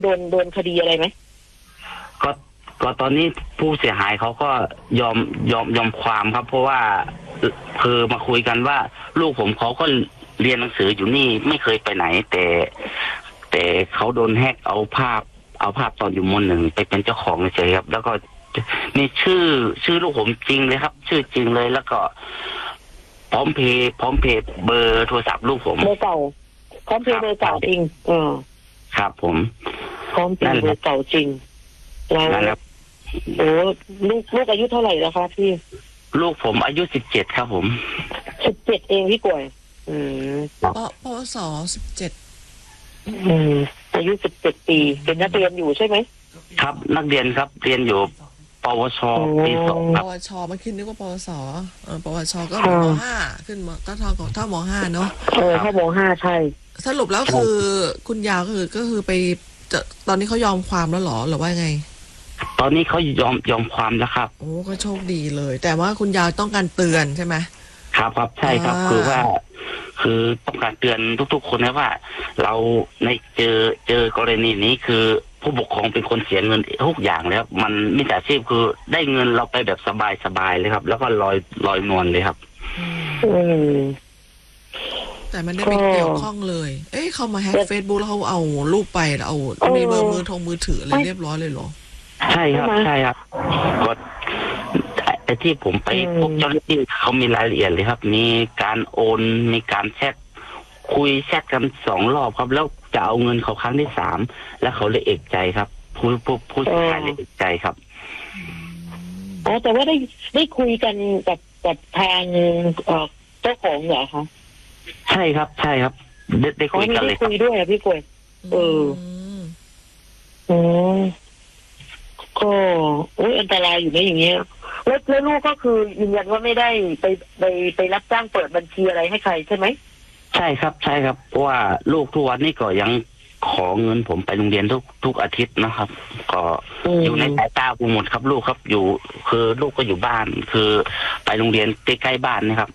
โดนคดีอะไรไหมก็ก็ตอนนี้ผู้เสียหายเขาก็ยอมความครับเพราะว่าคือมาคุยกันว่าลูกผมเขาก็เรียนหนังสืออยู่นี่ไม่เคยไปไหนแต่เขาโดนแฮกเอาภาพตอนอยู่ม.1ไปเป็นเจ้าของเฉยครับแล้วก็มีชื่อลูกผมจริงเลยครับชื่อจริงเลยแล้วก็พร้อมเพย์เบอร์โทรศัพท์ลูกผมเบอร์เก่าพร้อมเพย์เบอร์เก่าจริงครับผมพร้อมเพย์เบอร์เก่าจริงแล้วโอ้ลูกอายุเท่าไหร่แล้วคะพี่ลูกผมอายุ17ครับผม 17เองพี่กวยปวส17 อายุ17ปีเป็นนักเรียนอยู่ใช่ไหมครับนักเรียนครับเรียนอยู่ปวชปี2ครับปวชเมื่อกี้นึกว่าปวสปวชก็ม.5ขึ้นมาก็เท่าม.5เนาะเท่าม.5ใช่สรุปแล้วคือคุณยาวก็คือไปตอนนี้เขายอมความแล้วหรอหรือว่าไงตอนนี้เขายอมความแล้วครับโอ้ก็โชคดีเลยแต่ว่าคุณยาวต้องการเตือนใช่ไหมครับใช่ครับคือต้องการเตือนทุกๆคนนะว่าเราในเจอกรณีนี้คือผู้ปกครองเป็นคนเสียเงินทุกอย่างแล้วมันมิจฉาชีพคือได้เงินเราไปแบบสบายเลยครับแล้วก็ลอยนวลเลยครับแต่มันได้ไปเกี่ยวข้องเลยเขามาแฮกเฟซบุ๊กแล้วเขาเอารูปไปแล้วเอามีมือถืออะไรเรียบร้อยเลยเหรอใช่ครับก็ไอ้ที่ผมไปพบเจ้าหน้าที่เขามีรายละเอียดเลยครับมีการโอนมีการแชทคุยแชทกัน2 รอบครับแล้วจะเอาเงินเขาครั้งที่3แล้วเขาเลยเอกใจครับผู้เสียหายเลยเอกใจครับแต่ว่าได้คุยกันกับทางเจ้าของเหรอคะใช่ครับได้คุยกันเลยคุยด้วยพี่กวยก็อันตรายอยู่นะอย่างเงี้ยแล้วลูกก็คือยืนยันว่าไม่ได้ไปรับจ้างเปิดบัญชีอะไรให้ใครใช่ไหมใช่ครับเพราะว่าลูกทุกวันนี้ก็ยังขอเงินผมไปโรงเรียนทุกอาทิตย์นะครับก็อยู่ในสายตาผมหมดครับลูกครับอยู่คือลูกก็อยู่บ้านคือไปโรงเรียนใกล้ๆบ้านนะครับ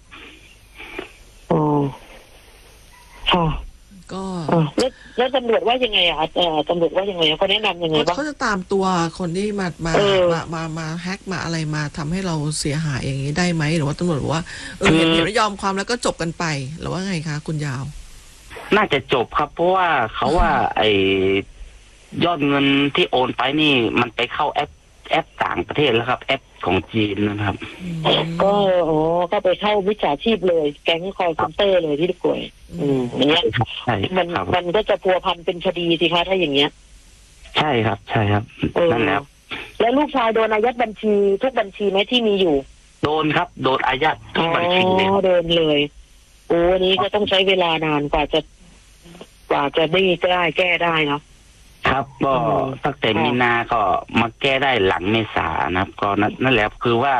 ก็แล้วตำรวจว่ายังไงตำรวจว่ายังไงเขาแนะนำยังไงบ้างเขาจะตามตัวคนที่มาแฮกมาอะไรมาทำให้เราเสียหายอย่างนี้ได้ไหมหรือว่าตำรวจบอกว่าเห็นไม่ยอมความแล้วก็จบกันไปหรือว่าไงคะคุณยาวน่าจะจบครับเพราะว่าเขาว่ายอดเงินที่โอนไปนี่มันไปเข้าแอปต่างประเทศแล้วครับแอปของจีนนะครับก็ไปเข้ามิจฉาชีพเลยแก๊งคอลเซ็นเตอร์เลยที่ทุกคนอย่างเงี้ยมันก็จะพัวพันเป็นคดีสิคะถ้าอย่างเงี้ยใช่ครับนั่นแหละแล้วลูกชายโดนอายัดบัญชีทุกบัญชีไหมที่มีอยู่โดนครับโดนอายัดทุกบัญชีโดนเลยอันนี้ก็ต้องใช้เวลานานกว่าจะได้แก้ได้เนาะครับก็ตั้งแต่มีนาก็มาแก้ได้หลังเมษานะครับก็นั่นแหละคือว่า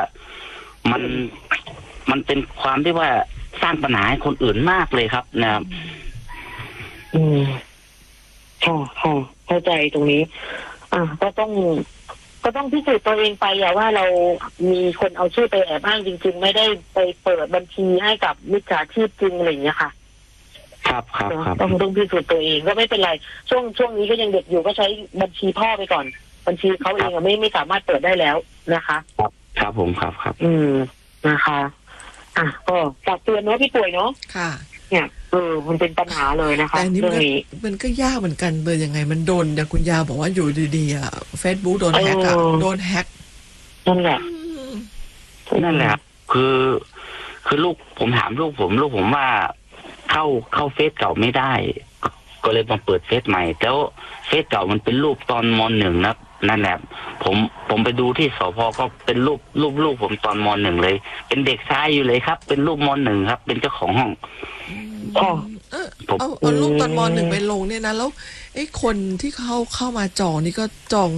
มันเป็นความที่ว่าสร้างปัญหาให้คนอื่นมากเลยครับนะครับเข้าใจตรงนี้ก็ต้องพิสูจน์ตัวเองไปว่าเรามีคนเอาชื่อไปแอบอ้างจริงๆไม่ได้ไปเปิดบัญชีให้กับมิจฉาชีพจริงอะไรอย่างเงี้ยค่ะครับต้องพิสูจน์ตัวเองก็ไม่เป็นไรช่วงนี้ก็ยังเด็กอยู่ก็ใช้บัญชีพ่อไปก่อนบัญชีเขาเองไม่สามารถเปิดได้แล้วนะคะครับผมครับนะคะก็ฝากเตือนเนาะพี่ป่วยเนาะค่ะเนี่ยมันเป็นปัญหาเลยนะคะแต่นี้มันก็ยากเหมือนกันเลยยังไงมันโดนอย่างคุณยาบอกว่าอยู่ดีๆFacebook โดนแฮกโดนแฮกนั่นแหละคือลูกผมถามลูกผมว่าเข้าเฟซเก่าไม่ได้ก็เลยมาเปิดเฟซใหม่แล้วเฟซเก่ามันเป็นรูปตอนม.1นะนั่นแหละผมไปดูที่สภ.ก็เป็นรูปลูกผมตอนม.1เลยเป็นเด็กชายอยู่เลยครับเป็นรูปม.1ครับเป็นเจ้าของห้องเอารูปตอนม.1ไปลงเนี่ยนะแล้วคนที่เข้ามาจองนี่ก็จอง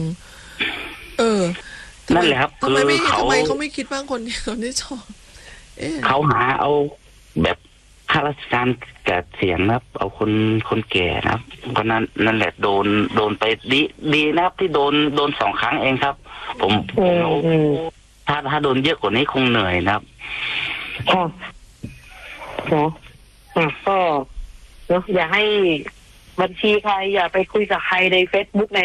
นั่นแหละครับทำไมเขาไม่คิดบ้างคนที่จองเขาหาเอาแบบข้าราชการเกษียณนะครับเอาคนแก่นะครับเพราะนั่นแหละโดนไปดีนะครับที่โดน2 ครั้งเองครับผมถ้าโดนเยอะกว่านี้คงเหนื่อยนะครับก็อย่าให้บัญชีใครอย่าไปคุยกับใครใน Facebook ใน